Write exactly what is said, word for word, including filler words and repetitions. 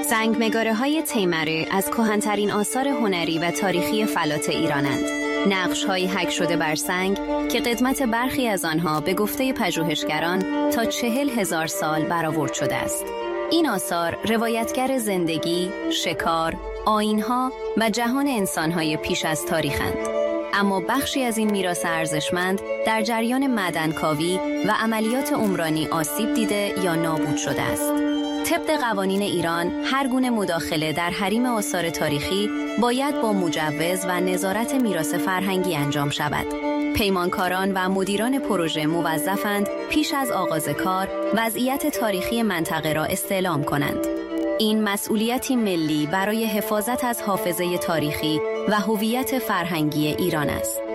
سنگمگاره‌های تیمره از کهن‌ترین آثار هنری و تاریخی فلات ایرانند. نقش‌هایی حک شده بر سنگ که قدمت برخی از آنها به گفته پژوهشگران تا چهل هزار سال برآورد شده است. این آثار روایتگر زندگی، شکار، آیین‌ها و جهان انسان‌های پیش از تاریخند. اما بخشی از این میراث ارزشمند در جریان معدنکاوی و عملیات عمرانی آسیب دیده یا نابود شده است. طبق قوانین ایران، هر گونه مداخله در حریم آثار تاریخی باید با مجوز و نظارت میراث فرهنگی انجام شود. پیمانکاران و مدیران پروژه موظفند پیش از آغاز کار وضعیت تاریخی منطقه را استعلام کنند. این مسئولیتی ملی برای حفاظت از حافظه تاریخی و هویت فرهنگی ایران است.